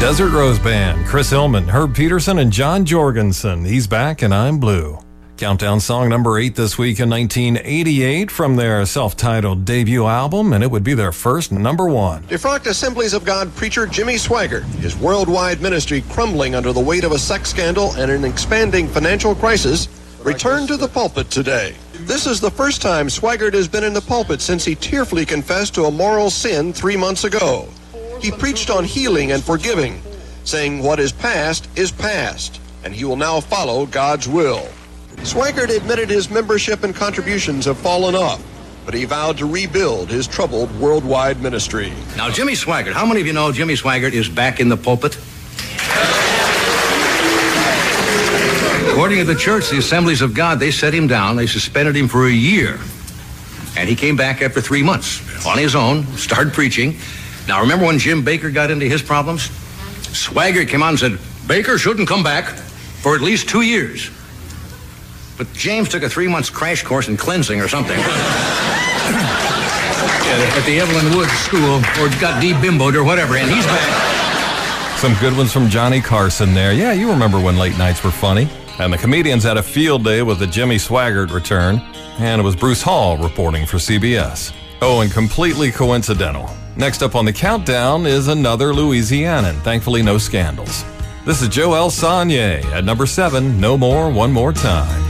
Desert Rose Band, Chris Hillman, Herb Peterson, and John Jorgensen. He's back and I'm blue. Countdown song number 8 this week in 1988 from their self-titled debut album, and it would be their first number 1. Defrocked Assemblies of God preacher Jimmy Swaggart, his worldwide ministry crumbling under the weight of a sex scandal and an expanding financial crisis, returned to the pulpit today. This is the first time Swaggart has been in the pulpit since he tearfully confessed to a moral sin 3 months ago. He preached on healing and forgiving, saying what is past, and he will now follow God's will. Swaggart admitted his membership and contributions have fallen off, but he vowed to rebuild his troubled worldwide ministry. Now, Jimmy Swaggart, how many of you know Jimmy Swaggart is back in the pulpit? According to the church, the Assemblies of God, they set him down, they suspended him for a year, and he came back after 3 months on his own, started preaching. Now, remember when Jim Bakker got into his problems? Swaggart came on and said, Bakker shouldn't come back for at least 2 years. But James took a 3-month crash course in cleansing or something. At the Evelyn Woods School, or got de-bimboed or whatever, and he's back. Some good ones from Johnny Carson there. Yeah, you remember when late nights were funny. And the comedians had a field day with the Jimmy Swaggart return. And it was Bruce Hall reporting for CBS. Oh, and completely coincidental. Next up on the countdown is another Louisianan. Thankfully, no scandals. This is Joel Sonnier at number 7, No More, One More Time.